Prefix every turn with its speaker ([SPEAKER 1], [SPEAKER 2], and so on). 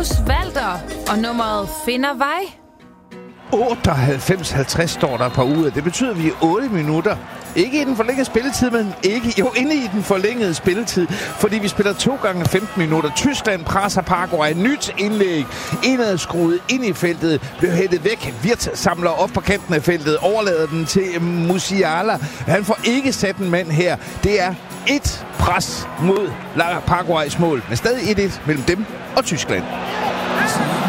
[SPEAKER 1] Markus Walter, og nummeret Finder Vej.
[SPEAKER 2] 98.50 står der par uger. Det betyder, at vi er 8 minutter. Ikke i den forlængede spilletid, men inde i den forlængede spilletid. Fordi vi spiller 2 gange 15 minutter. Tyskland presser Paraguay. Nyt indlæg. Indad skruet ind i feltet. Bliver hættet væk. Wirtz samler op på kanten af feltet. Overlader den til Musiala. Han får ikke sat en mand her. Det er et pres mod Paraguays mål. Men stadig 1-1 mellem dem og Tyskland.